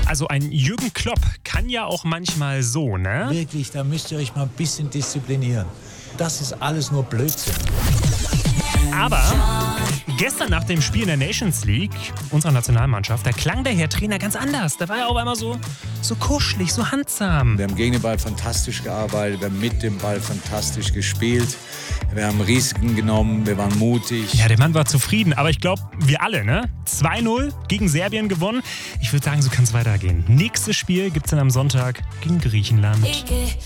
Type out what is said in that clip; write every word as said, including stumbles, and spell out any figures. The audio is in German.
Also ein Jürgen Klopp kann ja auch manchmal so, ne? Wirklich, da müsst ihr euch mal ein bisschen disziplinieren. Das ist alles nur Blödsinn. Aber gestern nach dem Spiel in der Nations League unserer Nationalmannschaft, da klang der Herr Trainer ganz anders. Da war er auf einmal so, so kuschelig, so handsam. Wir haben gegen den Ball fantastisch gearbeitet, wir haben mit dem Ball fantastisch gespielt. Wir haben Risiken genommen, wir waren mutig. Ja, der Mann war zufrieden, aber ich glaube, wir alle, ne? zwei null gegen Serbien gewonnen. Ich würde sagen, so kann es weitergehen. Nächstes Spiel gibt es dann am Sonntag gegen Griechenland.